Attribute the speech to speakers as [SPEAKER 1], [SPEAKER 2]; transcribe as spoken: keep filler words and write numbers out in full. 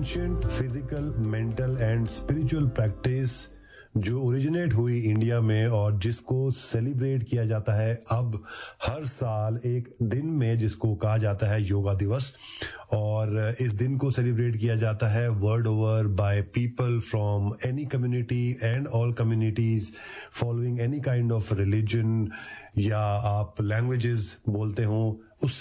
[SPEAKER 1] Ancient physical, mental and spiritual practice जो originate हुई India में और जिसको सेलिब्रेट किया जाता है अब हर साल एक दिन में, जिसको कहा जाता है योगा दिवस। और इस दिन को सेलिब्रेट किया जाता है world over by people from any community and all communities following any kind of religion, या आप लैंग्वेजेस बोलते हो